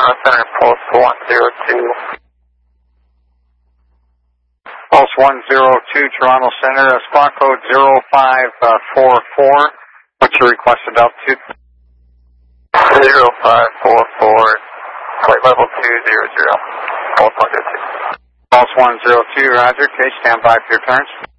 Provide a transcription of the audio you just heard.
Toronto Center, Pulse 102. Pulse 102, Toronto Center, spot code 0544. What's your requested altitude? 0544, flight level 200, Pulse 102. Pulse 102, roger. Okay, stand by for your clearance.